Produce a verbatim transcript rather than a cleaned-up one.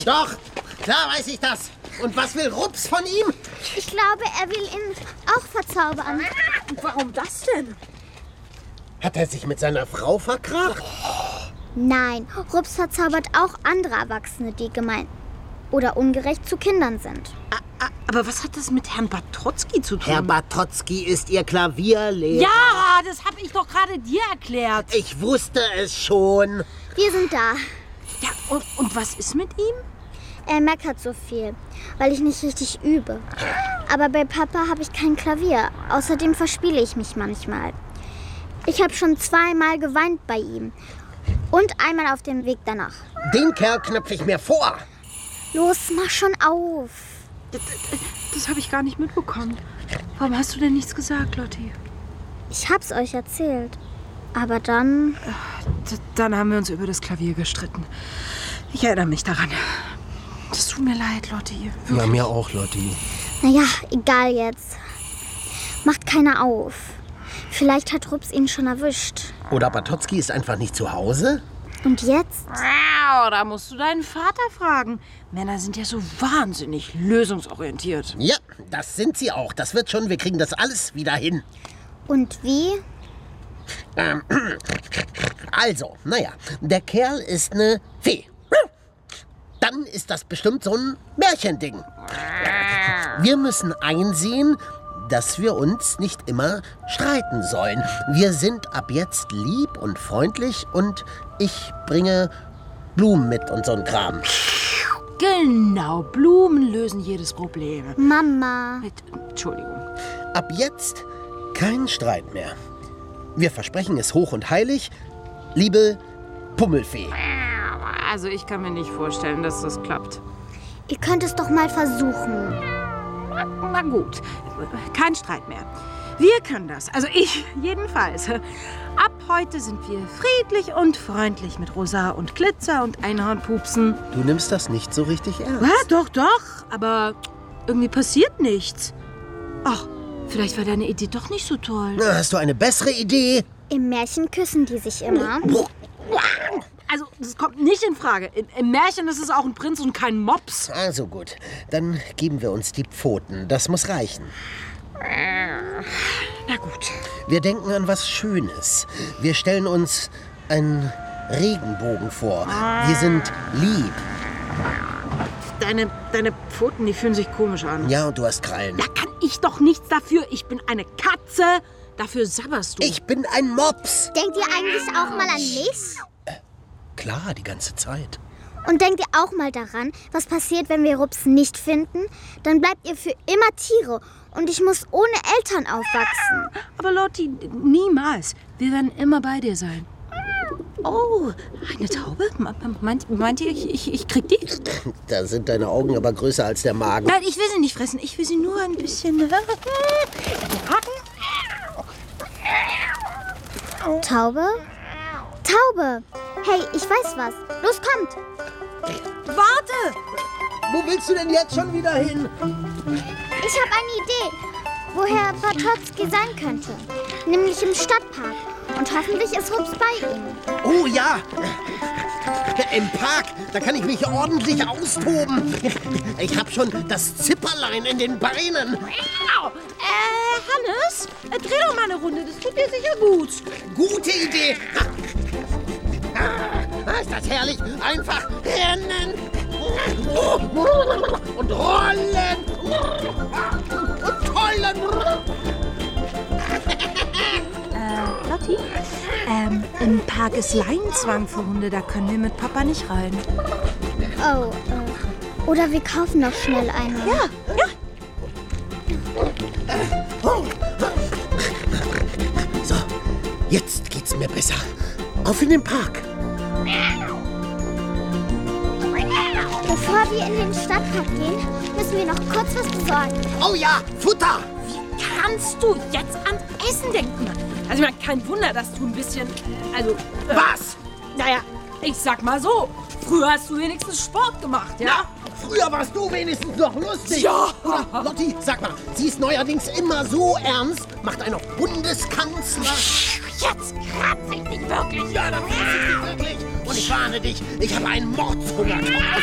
Doch, klar weiß ich das. Und was will Rups von ihm? Ich glaube, er will ihn auch verzaubern. Warum das denn? Hat er sich mit seiner Frau verkracht? Nein, Rups verzaubert auch andere Erwachsene, die gemein oder ungerecht zu Kindern sind. Aber was hat das mit Herrn Bartotzky zu tun? Herr Bartotzky ist Ihr Klavierlehrer. Ja, das habe ich doch gerade dir erklärt. Ich wusste es schon. Wir sind da. Ja, und, und was ist mit ihm? Er meckert so viel, weil ich nicht richtig übe. Aber bei Papa habe ich kein Klavier. Außerdem verspiele ich mich manchmal. Ich habe schon zweimal geweint bei ihm. Und einmal auf dem Weg danach. Den Kerl knöpfe ich mir vor. Los, mach schon auf. Das, das habe ich gar nicht mitbekommen. Warum hast du denn nichts gesagt, Lotti? Ich hab's euch erzählt. Aber dann... D- Dann haben wir uns über das Klavier gestritten. Ich erinnere mich daran. Das tut mir leid, Lotti. Ja, Wirklich. mir auch, Lotti. Naja, egal jetzt. Macht keiner auf. Vielleicht hat Rups ihn schon erwischt. Oder Bartotzky ist einfach nicht zu Hause? Und jetzt? Wow, da musst du deinen Vater fragen. Männer sind ja so wahnsinnig lösungsorientiert. Ja, das sind sie auch. Das wird schon. Wir kriegen das alles wieder hin. Und wie? Ähm, also, naja, der Kerl ist eine Fee. Dann ist das bestimmt so ein Märchending. Wir müssen einsehen, dass wir uns nicht immer streiten sollen. Wir sind ab jetzt lieb und freundlich und ich bringe Blumen mit und so ein Kram. Genau, Blumen lösen jedes Problem. Mama. Mit, Entschuldigung. Ab jetzt kein Streit mehr. Wir versprechen es hoch und heilig, liebe Pummelfee. Also ich kann mir nicht vorstellen, dass das klappt. Ihr könnt es doch mal versuchen. Na gut, kein Streit mehr. Wir können das, also ich jedenfalls. Ab heute sind wir friedlich und freundlich mit Rosa und Glitzer und Einhornpupsen. Du nimmst das nicht so richtig ernst. Ja, doch, doch, aber irgendwie passiert nichts. Ach, vielleicht war deine Idee doch nicht so toll. Na, hast du eine bessere Idee? Im Märchen küssen die sich immer. Also, das kommt nicht in Frage. Im, im Märchen ist es auch ein Prinz und kein Mops. Also gut, dann geben wir uns die Pfoten. Das muss reichen. Na gut. Wir denken an was Schönes. Wir stellen uns einen Regenbogen vor. Wir sind lieb. Deine, deine Pfoten, die fühlen sich komisch an. Ja, und du hast Krallen. Da kann ich doch nichts dafür. Ich bin eine Katze. Dafür sabberst du. Ich bin ein Mops. Denkt ihr eigentlich auch mal an mich? Klar, die ganze Zeit. Und denkt ihr auch mal daran, was passiert, wenn wir Rups nicht finden? Dann bleibt ihr für immer Tiere und ich muss ohne Eltern aufwachsen. Aber Lotti, niemals. Wir werden immer bei dir sein. Oh, eine Taube? Meint, meint ihr, ich, ich, ich krieg die? Da sind deine Augen aber größer als der Magen. Nein, ich will sie nicht fressen. Ich will sie nur ein bisschen packen. Taube? Taube! Hey, ich weiß was. Los, kommt! Warte! Wo willst du denn jetzt schon wieder hin? Ich habe eine Idee, woher Bartotzky sein könnte. Nämlich im Stadtpark. Und hoffentlich ist Rups bei ihm. Oh ja, im Park, da kann ich mich ordentlich austoben. Ich habe schon das Zipperlein in den Beinen. Äh, Hannes, äh, dreh doch mal eine Runde. Das tut dir sicher gut. Gute Idee. Ah, ist das herrlich. Einfach rennen und rollen und tollen. Äh, Lotti, ähm, im Park ist Leinenzwang für Hunde. Da können wir mit Papa nicht rein. Oh, äh, oder wir kaufen noch schnell eine. Ja, ja. So, jetzt geht's mir besser. Auf in den Park. Bevor wir in den Stadtpark gehen, müssen wir noch kurz was besorgen. Oh ja, Futter. Wie kannst du jetzt ans Essen denken? Also, ich meine, kein Wunder, dass du ein bisschen, also... Äh, Was? Naja, ich sag mal so, früher hast du wenigstens Sport gemacht, ja? Ja, früher warst du wenigstens noch lustig. Ja. Oder, Lotti, sag mal, sie ist neuerdings immer so ernst, macht einen auf Bundeskanzler. Jetzt kratze ich dich wirklich. Ja, dann kratze ich dich wirklich. Und ich warne dich, ich habe einen Mordshunger.